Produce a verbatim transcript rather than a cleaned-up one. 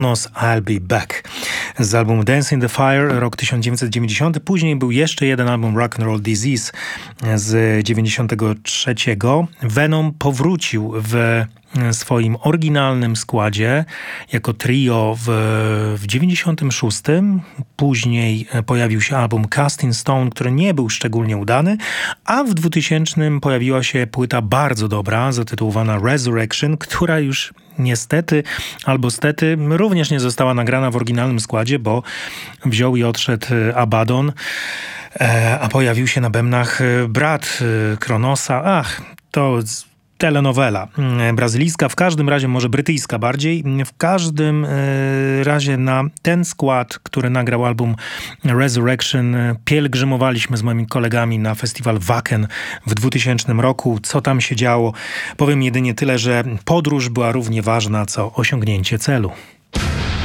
Nos I'll Be Back z albumu Dance in the Fire, rok tysiąc dziewięćset dziewięćdziesiąty. Później był jeszcze jeden album Rock and Roll Disease z dziewięćdziesiątego trzeciego. Venom powrócił w swoim oryginalnym składzie jako trio w, w dziewięćdziesiątym szóstym. Później pojawił się album Cast in Stone, który nie był szczególnie udany, a w dwutysięcznym pojawiła się płyta bardzo dobra, zatytułowana Resurrection, która już niestety albo stety również nie została nagrana w oryginalnym składzie, bo wziął i odszedł Abaddon, a pojawił się na bębnach brat Kronosa. Ach, to telenowela brazylijska, w każdym razie może brytyjska bardziej. W każdym razie na ten skład, który nagrał album Resurrection, pielgrzymowaliśmy z moimi kolegami na festiwal Wacken w dwutysięcznym roku. Co tam się działo? Powiem jedynie tyle, że podróż była równie ważna, co osiągnięcie celu.